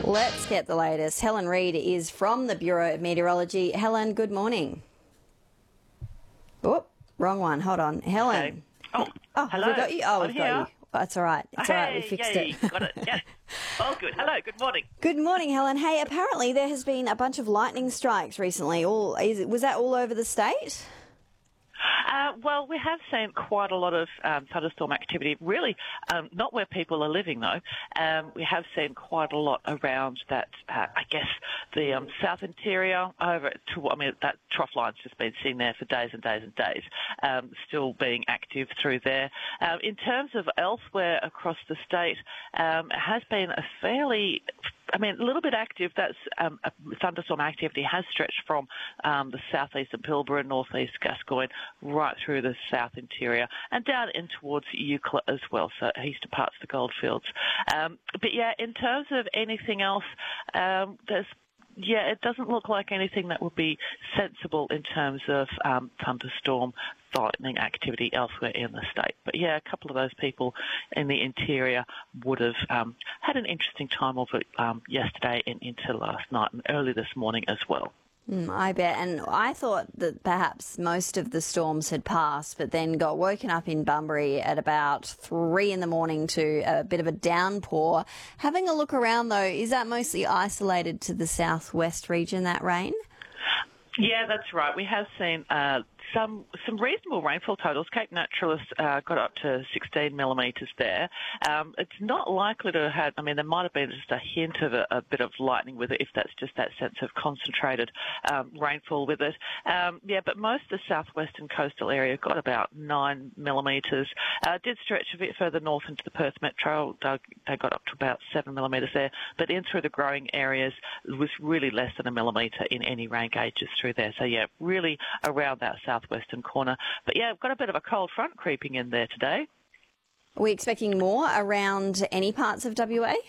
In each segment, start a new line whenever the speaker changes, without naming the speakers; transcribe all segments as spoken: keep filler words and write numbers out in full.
Let's get the latest. Helen Reid is from the Bureau of Meteorology. Helen, good morning. Oh, wrong one. Hold on. Helen.
Okay. Oh,
oh
hello.
Have we got you? Oh,
I'm
we've
here.
got you. That's all right. It's
hey,
all right. We fixed
yay.
it.
Got it. Yeah. Oh, good. Hello. Good morning.
Good morning, Helen. Hey, apparently there has been a bunch of lightning strikes recently. All is, was that all over the state?
Uh, well, we have seen quite a lot of um, thunderstorm activity, really um, not where people are living, though. Um, we have seen quite a lot around that, uh, I guess, the um, south interior over to, I mean, that trough line's just been sitting there for days and days and days, um, still being active through there. Um, in terms of elsewhere across the state, um, it has been a fairly I mean, a little bit active. That's um, thunderstorm activity has stretched from um, the southeast of Pilbara, northeast Gascoyne, right through the south interior and down in towards Eucla as well, so eastern parts of the Goldfields. Um, but yeah, in terms of anything else, um, there's yeah, it doesn't look like anything that would be sensible in terms of um, thunderstorm lightning activity elsewhere in the state. But yeah, a couple of those people in the interior would have um, had an interesting time of it um, yesterday and into last night and early this morning as well.
Mm, I bet. And I thought that perhaps most of the storms had passed, but then got woken up in Bunbury at about three in the morning to a bit of a downpour. Having a look around, though, is that mostly isolated to the southwest region, that rain?
Yeah, that's right. We have seen uh, some some reasonable rainfall totals. Cape Naturalist uh, got up to sixteen millimetres there. Um, it's not likely to have, I mean, there might have been just a hint of a, a bit of lightning with it, if that's just that sense of concentrated um, rainfall with it. Um, yeah, but most of the southwestern coastal area got about nine millimetres. Uh, did stretch a bit further north into the Perth Metro. They, they got up to about seven millimetres there. But in through the growing areas, it was really less than a millimetre in any rain gauges through there. So, yeah, really around that southwestern corner. But, yeah, I've got a bit of a cold front creeping in there today.
Are we expecting more around any parts of W A?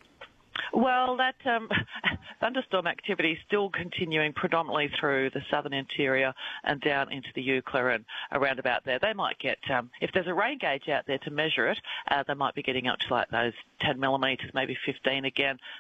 Well, that um, thunderstorm activity is still continuing predominantly through the southern interior and down into the Eucla and around about there. They might get, um, if there's a rain gauge out there to measure it, uh, they might be getting up to like those ten millimetres, maybe fifteen again.